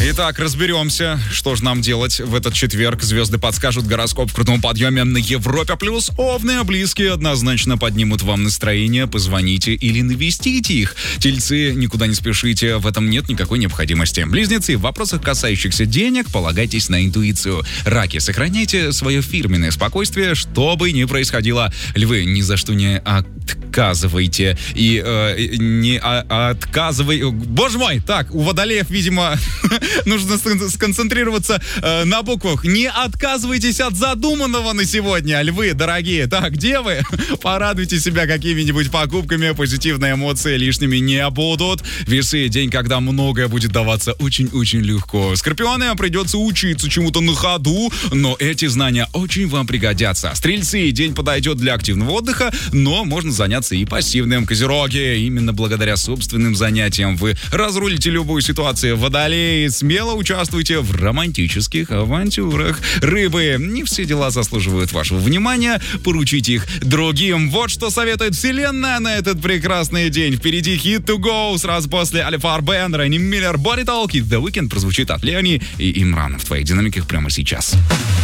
Итак, разберемся, что же нам делать в этот четверг. Звезды подскажут гороскоп в крутом подъеме на Европе+. Овны, близкие однозначно поднимут вам настроение. Позвоните или навестите их. Тельцы, никуда не спешите, в этом нет никакой необходимости. Близнецы, в вопросах, касающихся денег, полагайтесь на интуицию. Раки, сохраняйте свое фирменное спокойствие, что бы ни происходило. Львы, ни за что не отказывайте. Боже мой! Так, у водолеев, видимо, нужно сконцентрироваться на буквах. Не отказывайтесь от задуманного на сегодня, львы, дорогие. Так, где вы? Порадуйте себя какими-нибудь покупками, позитивные эмоции лишними не будут. Весы, день, когда многое будет даваться очень-очень легко. Скорпионы, придется учиться чему-то на ходу, но эти знания очень вам пригодятся. Стрельцы, день подойдет для активного отдыха, но можно заняться и пассивным. Козероги, именно благодаря собственным занятиям вы разрулите любую ситуацию. Водолеи, смело участвуйте в романтических авантюрах. Рыбы, не все дела заслуживают вашего внимания, поручите их другим. Вот что советует вселенная на этот прекрасный день. Впереди Hit to Go, сразу после Алифар Бен, Ренни Миллер, Body Talk и The Weeknd прозвучит от Леони и Имрана в твоих динамиках прямо сейчас.